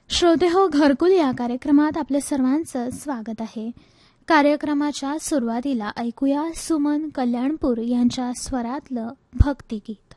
श्रोते हो, घरकुल या कार्यक्रमात आपले सर्वांचं स्वागत आहे. कार्यक्रमाच्या सुरुवातीला ऐकूया सुमन कल्याणपूर यांच्या स्वरातलं भक्तिगीत.